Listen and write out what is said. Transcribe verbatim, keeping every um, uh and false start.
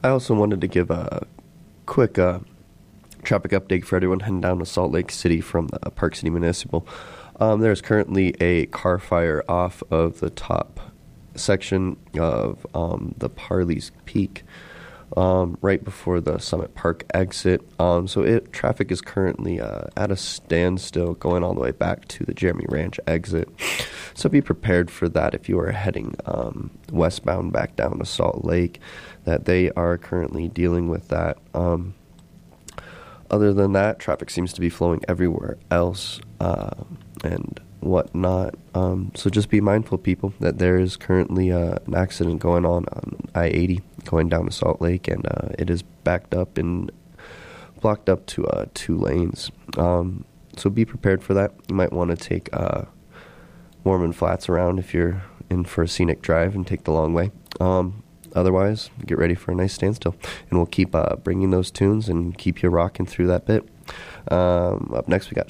I also wanted to give a quick uh, traffic update for everyone heading down to Salt Lake City from the Park City Municipal. Um, there's currently a car fire off of the top section of um, the Parley's Peak, um, right before the Summit Park exit. Um, so it traffic is currently uh, at a standstill going all the way back to the Jeremy Ranch exit. So be prepared for that if you are heading um, westbound back down to Salt Lake, that they are currently dealing with that. Um, other than that, traffic seems to be flowing everywhere else uh, and whatnot. Um, so just be mindful, people, that there is currently uh, an accident going on on I eighty going down to Salt Lake, and uh, it is backed up and blocked up to uh, two lanes. Um, so be prepared for that. You might want to take uh, Mormon Flats around if you're in for a scenic drive and take the long way. Um, otherwise, get ready for a nice standstill, and we'll keep uh, bringing those tunes and keep you rocking through that bit. Um, up next, we got